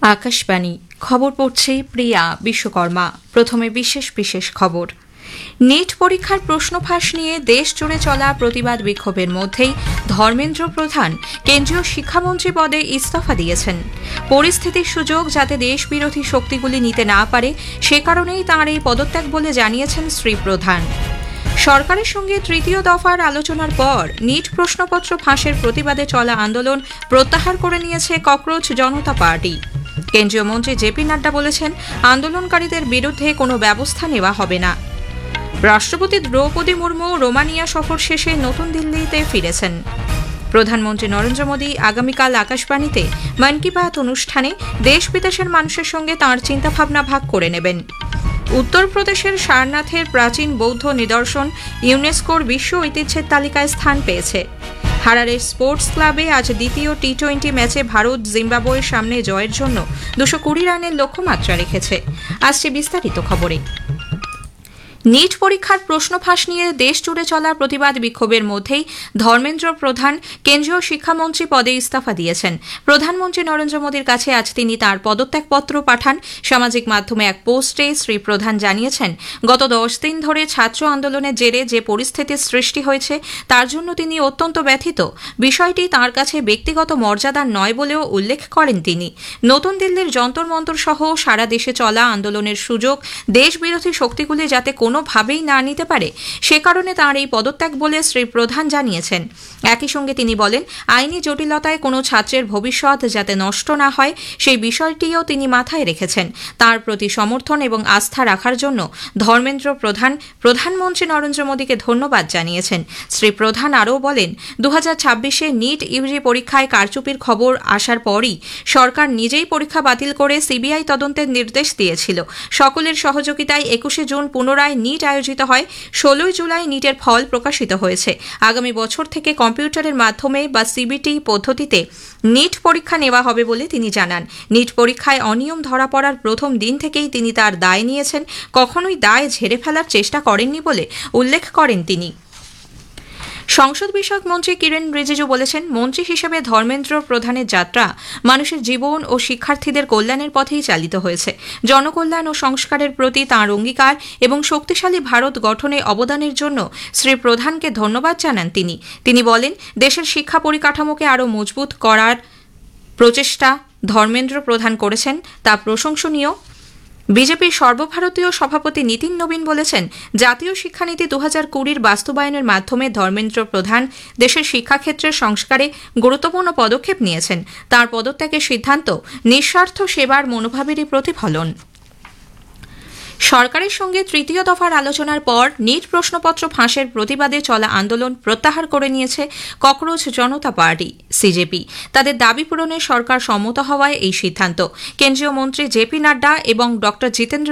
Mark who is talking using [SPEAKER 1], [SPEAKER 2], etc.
[SPEAKER 1] আকাশবাণী খবর পড়ছে প্রিয়া বিশ্বকর্মা। প্রথমে বিশেষ বিশেষ খবর। নিট পরীক্ষার প্রশ্ন ফাঁস নিয়ে দেশ জুড়ে চলা প্রতিবাদ বিক্ষোভের মধ্যেই ধর্মেন্দ্র প্রধান কেন্দ্রীয় শিক্ষামন্ত্রী পদে ইস্তফা দিয়েছেন। পরিস্থিতির সুযোগ যাতে দেশ বিরোধী শক্তিগুলি নিতে না পারে সে কারণেই তাঁর এই পদত্যাগ বলে জানিয়েছেন শ্রী প্রধান। সরকারের সঙ্গে তৃতীয় দফার আলোচনার পর নিট প্রশ্নপত্র ফাঁসের প্রতিবাদে চলা আন্দোলন প্রত্যাহার করে নিয়েছে ককরোচ জনতা পার্টি। কেন্দ্রীয় মন্ত্রী জেপি নাড্ডা বলেছেন, আন্দোলনকারীদের বিরুদ্ধে কোনো ব্যবস্থা নেওয়া হবে না। রাষ্ট্রপতি দ্রৌপদী মুর্মু রোমানিয়া সফর শেষে নতুন দিল্লিতে ফিরেছেন। প্রধানমন্ত্রী নরেন্দ্র মোদী আগামীকাল আকাশবাণীতে মন কি বাত অনুষ্ঠানে দেশ বিদেশের মানুষের সঙ্গে তাঁর চিন্তাভাবনা ভাগ করে নেবেন। উত্তরপ্রদেশের সারনাথের প্রাচীন বৌদ্ধ নিদর্শন ইউনেস্কোর বিশ্ব ঐতিহ্যের তালিকায় স্থান পেয়েছে। হারারের স্পোর্টস ক্লাবে আজ দ্বিতীয় টি-20 ম্যাচে ভারত জিম্বাবুয়ের সামনে জয়ের জন্য 220 রানের লক্ষ্যমাত্রা রেখেছে। আসছে বিস্তারিত খবরে। নিট পরীক্ষার প্রশ্ন ফাঁস নিয়ে দেশ জুড়ে চলা প্রতিবাদ বিক্ষোভের মধ্যেই ধর্মেন্দ্র প্রধান কেন্দ্রীয় শিক্ষামন্ত্রী পদে ইস্তফা দিয়েছেন। প্রধানমন্ত্রী নরেন্দ্র মোদীর কাছে আজ তিনি তাঁর পদত্যাগপত্র পাঠান। সামাজিক মাধ্যমে এক পোস্টে শ্রী প্রধান জানিয়েছেন, গত 10 দিন ধরে ছাত্র আন্দোলনের জেরে যে পরিস্থিতির সৃষ্টি হয়েছে তার জন্য তিনি অত্যন্ত ব্যথিত। বিষয়টি তাঁর কাছে ব্যক্তিগত মর্যাদার নয় বলেও উল্লেখ করেন তিনি। নতুন দিল্লির যন্তর মন্তর সহ সারা দেশে চলা আন্দোলনের সুযোগ দেশ বিরোধী শক্তিগুলি যাতে কোনোভাবেই না নিতে পারে সে কারণে তাঁর এই পদত্যাগ বলে শ্রী প্রধান জানিয়েছেন। একই সঙ্গে তিনি বলেন, আইনি জটিলতায় কোনো ছাত্রের ভবিষ্যৎ যাতে নষ্ট না হয় সেই বিষয়টিও তিনি মাথায় রেখেছেন। তাঁর প্রতি সমর্থন এবং আস্থা রাখার জন্য ধর্মেন্দ্র প্রধান প্রধানমন্ত্রী নরেন্দ্র মোদীকে ধন্যবাদ জানিয়েছেন। শ্রী প্রধান আরও বলেন, 2026-এ নিট ইউজি পরীক্ষায় কারচুপির খবর আসার পরই সরকার নিজেই পরীক্ষা বাতিল করে সিবিআই তদন্তের নির্দেশ দিয়েছিল। সকলের সহযোগিতায় 21শে জুন পুনরায় নিট আয়োজিত হয়। 16ই জুলাই নিটের ফল প্রকাশিত হয়েছে। আগামী বছর থেকে কম্পিউটারের মাধ্যমে বা সিবিটি পদ্ধতিতে নিট পরীক্ষা নেওয়া হবে বলে তিনি জানান। নিট পরীক্ষায় অনিয়ম ধরা পড়ার প্রথম দিন থেকেই তিনি তার দায় নিয়েছেন, কখনোই দায় ঝেড়ে ফেলার চেষ্টা করেননি বলে উল্লেখ করেন তিনি। সংসদ বিষয়ক মন্ত্রী কিরেন রিজিজু বলেছেন, মন্ত্রী হিসেবে ধর্মেন্দ্র প্রধানের যাত্রা মানুষের জীবন ও শিক্ষার্থীদের কল্যাণের পথেই চালিত হয়েছে। জনকল্যাণ ও সংস্কারের প্রতি তাঁর অঙ্গীকার এবং শক্তিশালী ভারত গঠনে অবদানের জন্য শ্রী প্রধানকে ধন্যবাদ জানান তিনি। তিনি বলেন, দেশের শিক্ষা পরিকাঠামোকে আরও মজবুত করার প্রচেষ্টা ধর্মেন্দ্র প্রধান করেছেন তা প্রশংসনীয়। বিজেপির সর্বভারতীয় সভাপতি নীতিন নবীন বলেছেন, জাতীয় শিক্ষানীতি 2020-র বাস্তবায়নের মাধ্যমে ধর্মেন্দ্র প্রধান দেশের শিক্ষাক্ষেত্রের সংস্কারে গুরুত্বপূর্ণ পদক্ষেপ নিয়েছেন। তাঁর পদত্যাগের সিদ্ধান্ত নিঃস্বার্থ সেবার মনোভাবেরই প্রতিফলন। সরকারের সঙ্গে তৃতীয় দফার আলোচনার পর নিট প্রশ্নপত্র ফাঁসের প্রতিবাদে চলা আন্দোলন প্রত্যাহার করে নিয়েছে ককরোচ জনতা পার্টি সিজেপি। তাদের দাবি পূরণে সরকার সম্মত হওয়ায় এই সিদ্ধান্ত। কেন্দ্রীয় মন্ত্রী জেপি নাড্ডা এবং ড জিতেন্দ্র